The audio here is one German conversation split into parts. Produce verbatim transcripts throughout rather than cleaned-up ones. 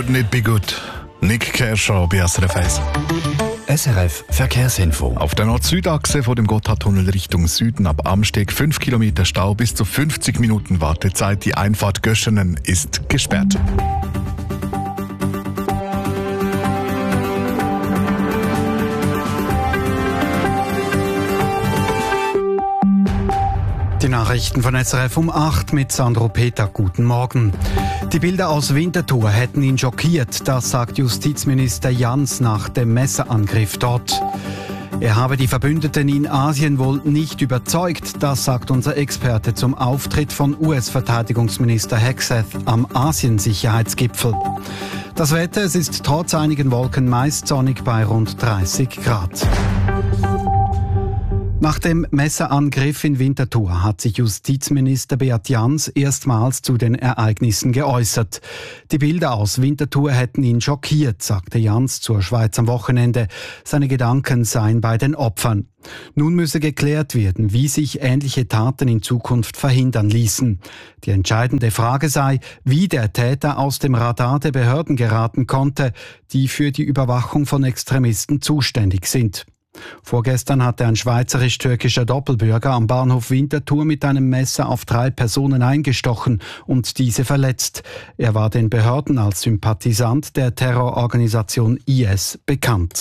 Wouldn't it be good? Nick Kershaw bei S R F eins. S R F Verkehrsinfo. Auf der Nord-Süd-Achse vor dem Gotthardtunnel Richtung Süden ab Amsteg fünf Kilometer Stau, bis zu fünfzig Minuten Wartezeit. Die Einfahrt Göschenen ist gesperrt. Die Nachrichten von S R F um acht mit Sandro Peter. Guten Morgen. Die Bilder aus Winterthur hätten ihn schockiert, das sagt Justizminister Jans nach dem Messerangriff dort. Er habe die Verbündeten in Asien wohl nicht überzeugt, das sagt unser Experte zum Auftritt von U S-Verteidigungsminister Hegseth am Asien-Sicherheitsgipfel. Das Wetter, es ist trotz einigen Wolken meist sonnig bei rund dreißig Grad. Nach dem Messerangriff in Winterthur hat sich Justizminister Beat Jans erstmals zu den Ereignissen geäußert. Die Bilder aus Winterthur hätten ihn schockiert, sagte Jans zur Schweiz am Wochenende. Seine Gedanken seien bei den Opfern. Nun müsse geklärt werden, wie sich ähnliche Taten in Zukunft verhindern ließen. Die entscheidende Frage sei, wie der Täter aus dem Radar der Behörden geraten konnte, die für die Überwachung von Extremisten zuständig sind. Vorgestern hatte ein schweizerisch-türkischer Doppelbürger am Bahnhof Winterthur mit einem Messer auf drei Personen eingestochen und diese verletzt. Er war den Behörden als Sympathisant der Terrororganisation I S bekannt.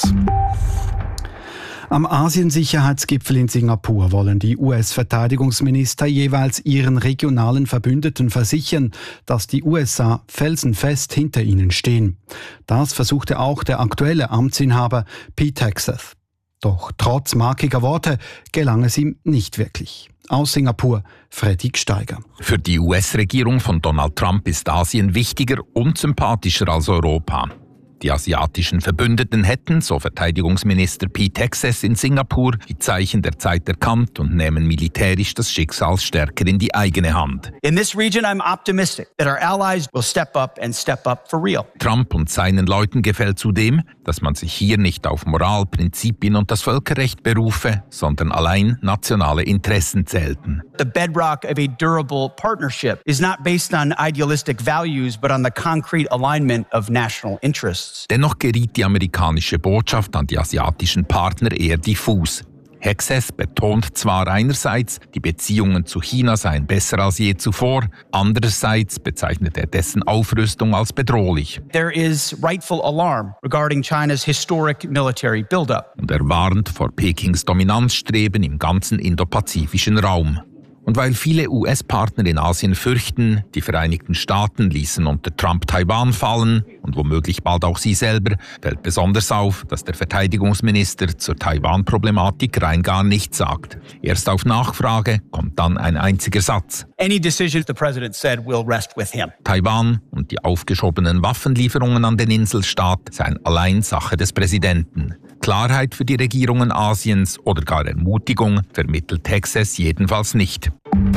Am Asien-Sicherheitsgipfel in Singapur wollen die U S-Verteidigungsminister jeweils ihren regionalen Verbündeten versichern, dass die U S A felsenfest hinter ihnen stehen. Das versuchte auch der aktuelle Amtsinhaber Pete Hegseth. Doch trotz markiger Worte gelang es ihm nicht wirklich. Aus Singapur, Freddy Gsteiger. Für die U S-Regierung von Donald Trump ist Asien wichtiger und sympathischer als Europa. Die asiatischen Verbündeten hätten, so Verteidigungsminister Pete Hegseth in Singapur, die Zeichen der Zeit erkannt und nehmen militärisch das Schicksal stärker in die eigene Hand. In this region, I'm optimistic that our allies will step up and step up for real. Trump und seinen Leuten gefällt zudem, dass man sich hier nicht auf Moral, Prinzipien und das Völkerrecht berufe, sondern allein nationale Interessen zählten. The bedrock of a durable partnership is not based on idealistic values, but on the concrete alignment of national interests. Dennoch geriet die amerikanische Botschaft an die asiatischen Partner eher diffus. Hegseth betont zwar einerseits, die Beziehungen zu China seien besser als je zuvor, andererseits bezeichnet er dessen Aufrüstung als bedrohlich. There is rightful alarm regarding China's historic military buildup. Und er warnt vor Pekings Dominanzstreben im ganzen indopazifischen Raum. Und weil viele U S-Partner in Asien fürchten, die Vereinigten Staaten ließen unter Trump Taiwan fallen und womöglich bald auch sie selber, fällt besonders auf, dass der Verteidigungsminister zur Taiwan-Problematik rein gar nichts sagt. Erst auf Nachfrage kommt dann ein einziger Satz. Any decision the president said will rest with him. Taiwan und die aufgeschobenen Waffenlieferungen an den Inselstaat seien allein Sache des Präsidenten. Klarheit für die Regierungen Asiens oder gar Ermutigung vermittelt Hegseth jedenfalls nicht.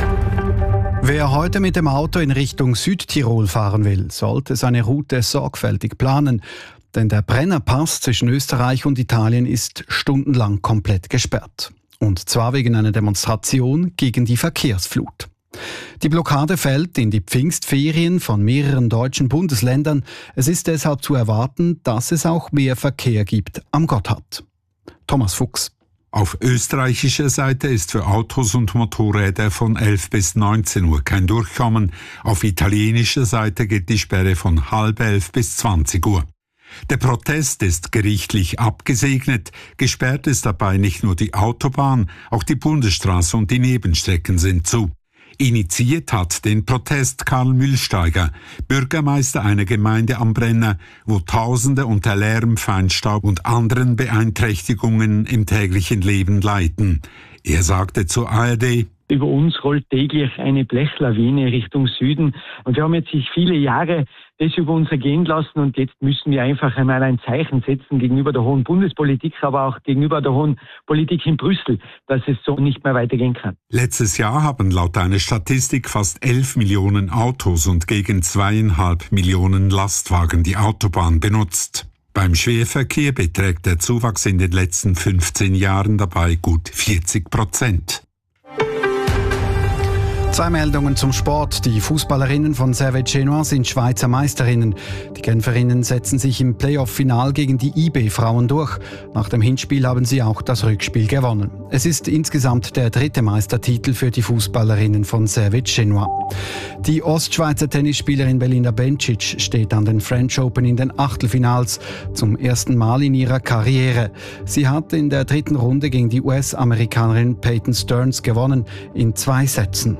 Wer heute mit dem Auto in Richtung Südtirol fahren will, sollte seine Route sorgfältig planen, denn der Brennerpass zwischen Österreich und Italien ist stundenlang komplett gesperrt. Und zwar wegen einer Demonstration gegen die Verkehrsflut. Die Blockade fällt in die Pfingstferien von mehreren deutschen Bundesländern. Es ist deshalb zu erwarten, dass es auch mehr Verkehr gibt am Gotthard. Thomas Fuchs. Auf österreichischer Seite ist für Autos und Motorräder von elf bis neunzehn Uhr kein Durchkommen. Auf italienischer Seite geht die Sperre von halb elf bis zwanzig Uhr. Der Protest ist gerichtlich abgesegnet. Gesperrt ist dabei nicht nur die Autobahn, auch die Bundesstraße und die Nebenstrecken sind zu. Initiiert hat den Protest Karl Mühlsteiger, Bürgermeister einer Gemeinde am Brenner, wo Tausende unter Lärm, Feinstaub und anderen Beeinträchtigungen im täglichen Leben leiden. Er sagte zur A R D: Über uns rollt täglich eine Blechlawine Richtung Süden und wir haben jetzt sich viele Jahre das über uns ergehen lassen und jetzt müssen wir einfach einmal ein Zeichen setzen gegenüber der hohen Bundespolitik, aber auch gegenüber der hohen Politik in Brüssel, dass es so nicht mehr weitergehen kann. Letztes Jahr haben laut einer Statistik fast elf Millionen Autos und gegen zweieinhalb Millionen Lastwagen die Autobahn benutzt. Beim Schwerverkehr beträgt der Zuwachs in den letzten fünfzehn Jahren dabei gut vierzig Prozent. Zwei Meldungen zum Sport. Die Fußballerinnen von Servette Genoa sind Schweizer Meisterinnen. Die Genferinnen setzen sich im Playoff-Final gegen die I B-Frauen durch. Nach dem Hinspiel haben sie auch das Rückspiel gewonnen. Es ist insgesamt der dritte Meistertitel für die Fußballerinnen von Servette Genoa. Die Ostschweizer Tennisspielerin Belinda Bencic steht an den French Open in den Achtelfinals. Zum ersten Mal in ihrer Karriere. Sie hat in der dritten Runde gegen die U S-Amerikanerin Peyton Stearns gewonnen in zwei Sätzen.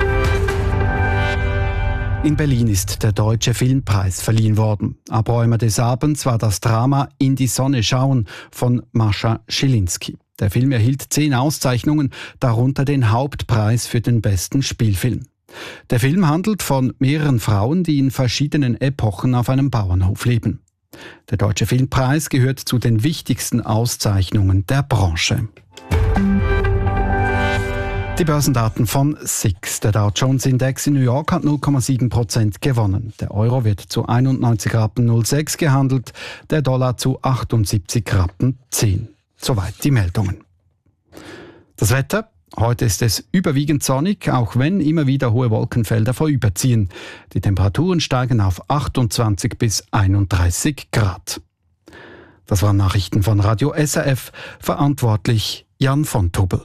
In Berlin ist der Deutsche Filmpreis verliehen worden. Abräumer des Abends war das Drama In die Sonne schauen von Mascha Schilinski. Der Film erhielt zehn Auszeichnungen, darunter den Hauptpreis für den besten Spielfilm. Der Film handelt von mehreren Frauen, die in verschiedenen Epochen auf einem Bauernhof leben. Der Deutsche Filmpreis gehört zu den wichtigsten Auszeichnungen der Branche. Die Börsendaten von S I X. Der Dow Jones Index in New York hat null Komma sieben Prozent gewonnen. Der Euro wird zu einundneunzig Rappen null sechs gehandelt, der Dollar zu achtundsiebzig Rappen zehn. Soweit die Meldungen. Das Wetter. Heute ist es überwiegend sonnig, auch wenn immer wieder hohe Wolkenfelder vorüberziehen. Die Temperaturen steigen auf achtundzwanzig bis einunddreißig Grad. Das waren Nachrichten von Radio S R F. Verantwortlich Jan von Tobel.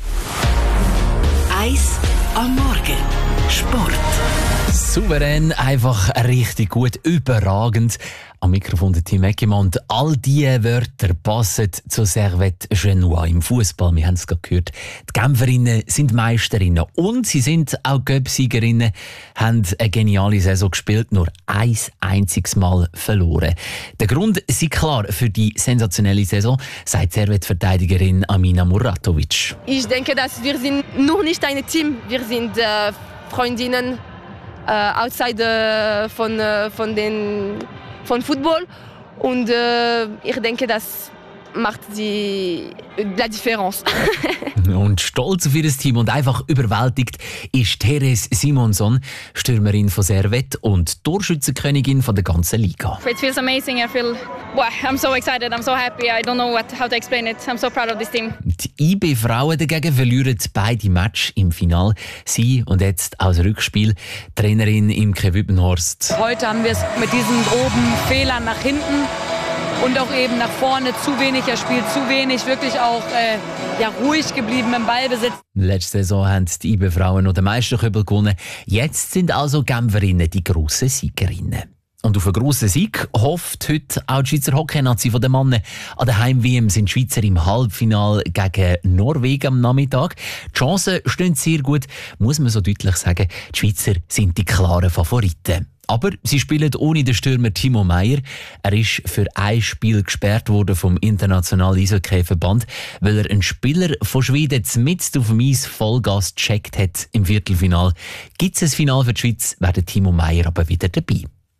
Eis am Morgen. Sport. Souverän, einfach richtig gut, überragend. Am Mikrofon der Team Eckemann. All diese Wörter passen zu Servette Genoa im Fußball. Wir haben es gerade gehört. Die Genferinnen sind Meisterinnen und sie sind auch Cup-Siegerinnen, haben eine geniale Saison gespielt, nur ein einziges Mal verloren. Der Grund ist klar für die sensationelle Saison, sagt Servette-Verteidigerin Amina Muratovic. Ich denke, dass wir sind noch nicht ein Team, wir sind äh, Freundinnen äh, outside äh, von, äh, von den von Football und äh, ich denke, das macht die la Differenz. Und stolz auf ihr Team und einfach überwältigt ist Therese Simonson, Stürmerin von Servette und Torschützenkönigin von der ganzen Liga. It feels amazing. I feel, wow, I'm so excited. I'm so happy. I don't know what, how to explain it. I'm so proud of this team. Die I B-Frauen dagegen verlieren beide Matches im Finale. Sie und jetzt als Rückspiel Trainerin Imke Wübbenhorst. Heute haben wir es mit diesen groben Fehlern nach hinten und auch eben nach vorne zu wenig. Er spielt zu wenig, wirklich auch äh, ja, ruhig geblieben im Ballbesitz. Letzte Saison haben die I B-Frauen noch den Meisterkübel gewonnen. Jetzt sind also Genferinnen die grossen Siegerinnen. Und auf einen grossen Sieg hofft heute auch die Schweizer Hockey-Nazi von den Männern. An der Heim-W M sind die Schweizer im Halbfinale gegen Norwegen am Nachmittag. Die Chancen stehen sehr gut, muss man so deutlich sagen. Die Schweizer sind die klaren Favoriten. Aber sie spielen ohne den Stürmer Timo Meier. Er ist für ein Spiel gesperrt worden vom Internationalen Eishockey-Verband, weil er einen Spieler von Schweden mitten auf dem Eis Vollgas gecheckt hat im Viertelfinal. Gibt es ein Finale für die Schweiz, wäre Timo Meier aber wieder dabei.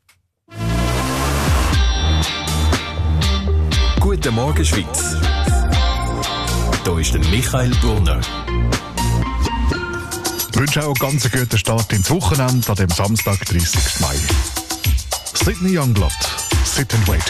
Guten Morgen, Schweiz. Hier ist der Michael Brunner. Ich wünsche auch einen ganz guten Start ins Wochenende an dem Samstag, dreißigsten Mai. Sydney Youngblood, Sit and Wait.